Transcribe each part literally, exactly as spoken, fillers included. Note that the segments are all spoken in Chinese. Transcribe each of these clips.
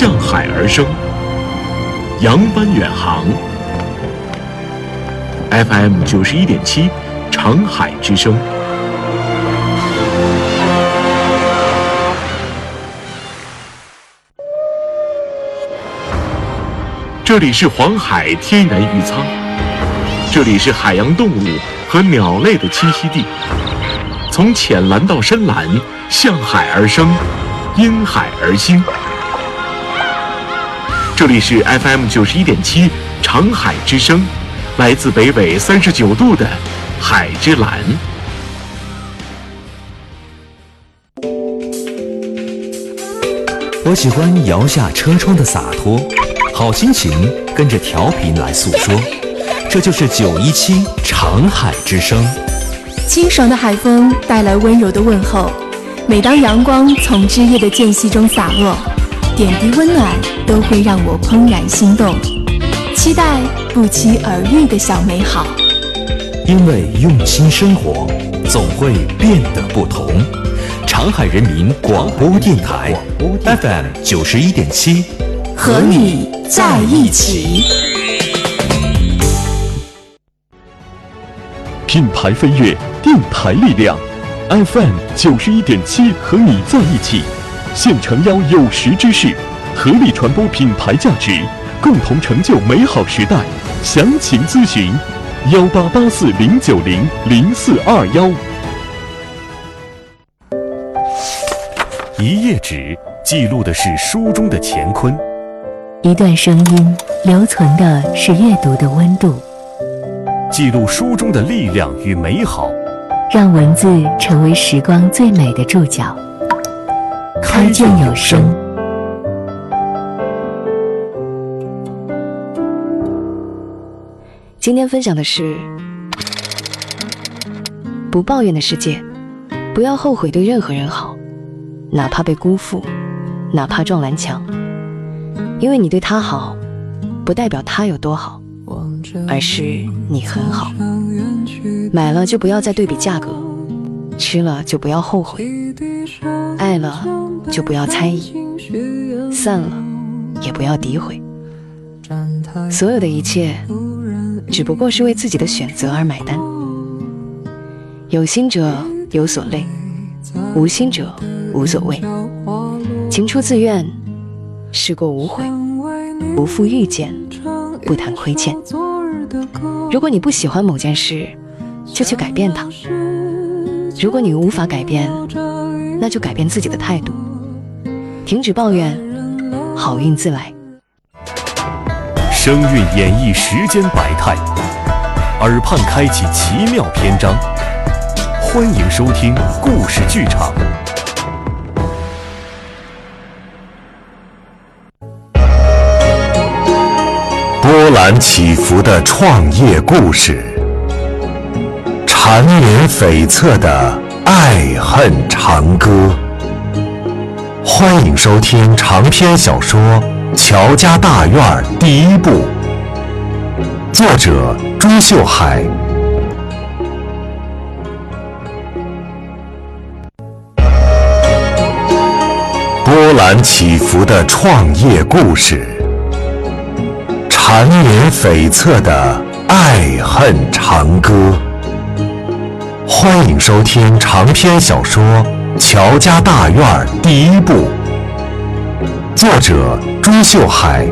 向海而生，扬帆远航。F M 九十一点七，长海之声。这里是黄海天然渔舱，这里是海洋动物和鸟类的栖息地。从浅蓝到深蓝，向海而生，因海而兴。这里是 F M 九十一点七，长海之声，来自北纬三十九度的海之蓝。 我喜欢摇下车窗的洒脱，好心情跟着调频来诉说。这就是九一七长海之声。 清爽的海风带来温柔的问候，每当阳光从枝叶的间隙中洒落，点滴温暖都会让我怦然心动，期待不期而遇的小美好。 因为用心生活，总会变得不同。长海人民广播电台 F M 九十一点七， 和你在一起。 品牌飞跃，电台力量 ，F M 九十一点七，和你在一起。现诚邀有识之士，合力传播品牌价值，共同成就美好时代。详情咨询幺八八四零九零零四二幺。 一页纸记录的是书中的乾坤， 一段声音留存的是阅读的温度， 记录书中的力量与美好， 让文字成为时光最美的注脚。开卷有声。 今天分享的是不抱怨的世界，不要后悔对任何人好，哪怕被辜负，哪怕撞南墙，因为你对他好不代表他有多好，而是你很好。买了就不要再对比价格，吃了就不要后悔，爱了就不要猜疑，散了也不要诋毁。所有的一切只不过是为自己的选择而买单。有心者有所累，无心者无所谓。情出自愿，事过无悔，不负遇见，不谈亏欠。如果你不喜欢某件事，就去改变它。如果你无法改变，那就改变自己的态度，停止抱怨，好运自来。 声韵演绎时间百态，耳畔开启奇妙篇章。欢迎收听故事剧场。波澜起伏的创业故事，缠绵悱恻的爱恨长歌。欢迎收听长篇小说《乔家大院》第一部，作者朱秀海。波澜起伏的创业故事，缠绵悱恻的爱恨长歌。欢迎收听长篇小说《乔家大院》第一部，作者朱秀海。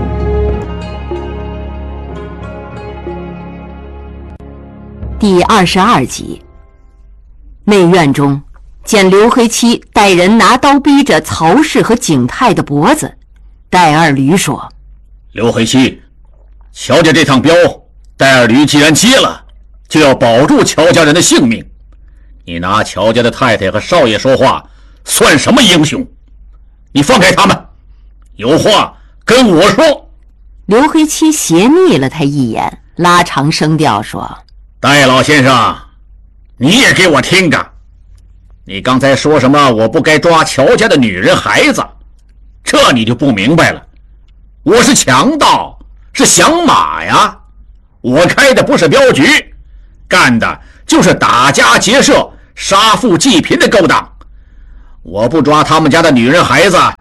第二十二集。内院中见刘黑七带人拿刀逼着曹氏和景泰的脖子，戴二驴说： 刘黑七，乔家这趟镖，戴二驴既然接了，就要保住乔家人的性命。你拿乔家的太太和少爷说话，算什么英雄？你放开他们，有话跟我说。 刘黑七斜睨了他一眼，拉长声调说： 戴老先生，你也给我听着，你刚才说什么我不该抓乔家的女人孩子，这你就不明白了。我是强盗，是响马呀，我开的不是镖局，干的就是打家劫舍、杀富济贫的勾当。我不抓他们家的女人孩子，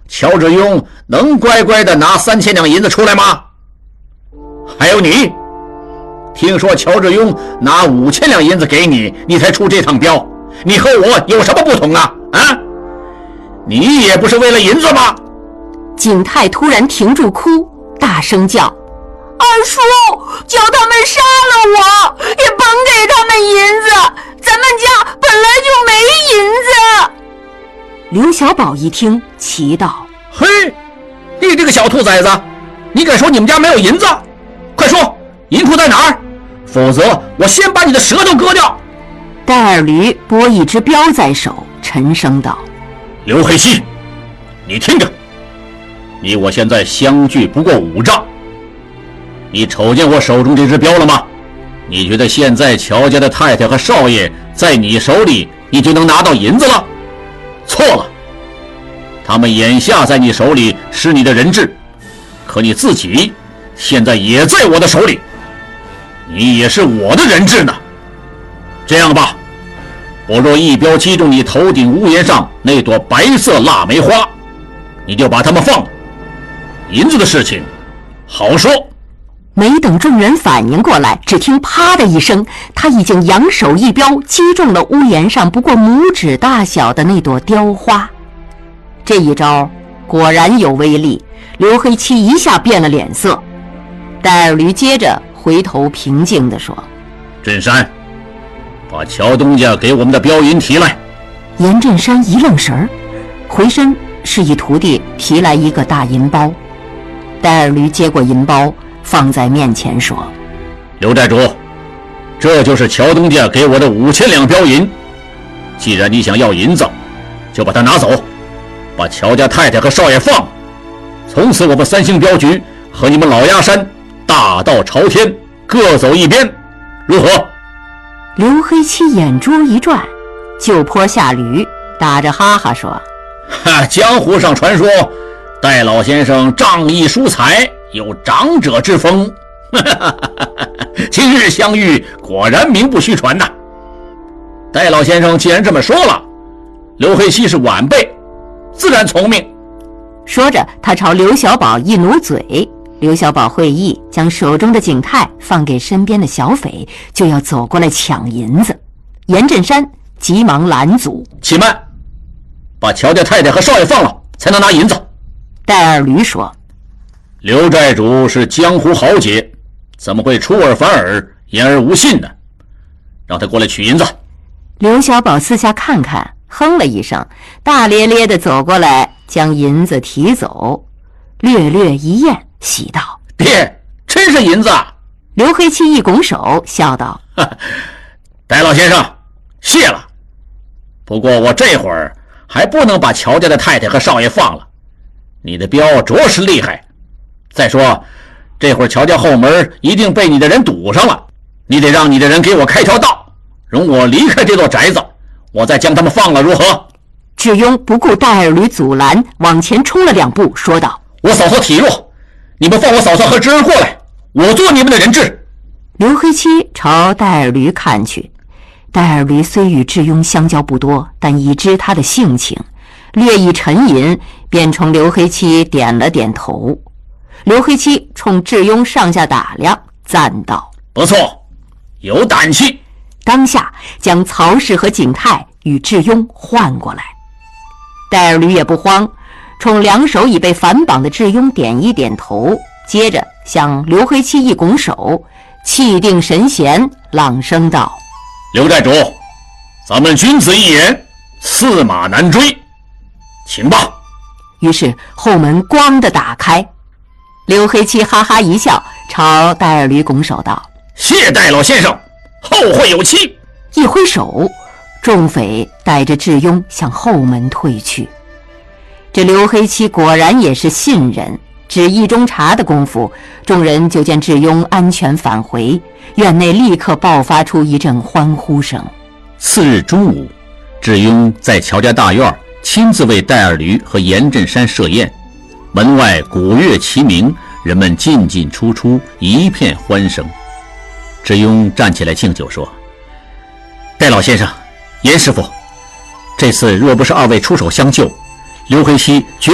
乔致庸能乖乖的拿三千两银子出来吗？还有你，听说乔致庸拿五千两银子给你，你才出这趟镖，你和我有什么不同啊？啊，你也不是为了银子吗？ 景泰突然停住哭，大声叫：二叔，叫他们杀了我，也甭给他们银子，咱们家本来就没银子。刘小宝一听，奇道： 嘿，你这个小兔崽子，你敢说你们家没有银子？快说，银库在哪儿？否则我先把你的舌头割掉。 戴二驴拨一只镖在手，沉声道： 刘黑西，你听着，你我现在相距不过五丈，你瞅见我手中这只镖了吗？你觉得现在乔家的太太和少爷在你手里，你就能拿到银子了？错了，他们眼下在你手里是你的人质，可你自己现在也在我的手里，你也是我的人质呢。这样吧，我若一镖击中你头顶屋檐上那朵白色腊梅花，你就把他们放了，银子的事情好说。 没等众人反应过来，只听啪的一声，他已经扬手一镖击中了屋檐上不过拇指大小的那朵雕花。这一招果然有威力，刘黑七一下变了脸色。戴二驴接着回头平静地说： 镇山，把乔东家给我们的镖银提来。 严振山一愣神儿，回身示意徒弟提来一个大银包。戴二驴接过银包放在面前说： 刘寨主，这就是乔东家给我的五千两镖银，既然你想要银子，就把它拿走，把乔家太太和少爷放了，从此我们三星镖局和你们老鸭山大道朝天，各走一边，如何？ 刘黑七眼珠一转，就坡下驴，打着哈哈说： 哈，江湖上传说戴老先生仗义疏财，有长者之风，今日相遇，果然名不虚传呐。戴老先生既然这么说了，刘黑西是晚辈，自然从命。 说着，他朝刘小宝一努嘴，刘小宝会意，将手中的景泰放给身边的小匪，就要走过来抢银子。严振山急忙拦阻： 且慢，把乔家太太和少爷放了，才能拿银子。 戴二驴说： 刘寨主是江湖豪杰，怎么会出尔反尔，言而无信呢？让他过来取银子。 刘小宝四下看看，哼了一声，大咧咧地走过来，将银子提走，略略一验，喜道： 爹，真是银子。 刘黑七一拱手，笑道： 戴老先生，谢了。不过我这会儿还不能把乔家的太太和少爷放了，你的镖着实厉害。再说，这会儿乔家后门一定被你的人堵上了，你得让你的人给我开条道，容我离开这座宅子，我再将他们放了，如何？ 智庸不顾戴二驴阻拦，往前冲了两步，说道： 我嫂嫂体弱，你们放我嫂嫂和侄儿过来，我做你们的人质。 刘黑七朝戴二驴看去，戴二驴虽与智庸相交不多，但已知他的性情，略一沉吟，便冲刘黑七点了点头。刘黑七冲智庸上下打量，赞道： 不错，有胆气。 当下将曹氏和景泰与智庸换过来。戴二驴也不慌，冲两手已被反绑的智庸点一点头，接着向刘黑七一拱手，气定神闲，朗声道： 刘寨主，咱们君子一言，驷马难追，请吧。 于是后门咣地打开，刘黑七哈哈一笑，朝戴二驴拱手道： 谢戴老先生，后会有期。 一挥手，众匪带着智庸向后门退去。这刘黑七果然也是信人，只一盅茶的功夫，众人就见智庸安全返回，院内立刻爆发出一阵欢呼声。 次日中午，智庸在乔家大院亲自为戴二驴和严振山设宴，门外鼓乐齐鸣，人们进进出出，一片欢声。智庸站起来敬酒说：戴老先生，严师傅，这次若不是二位出手相救，刘黑西绝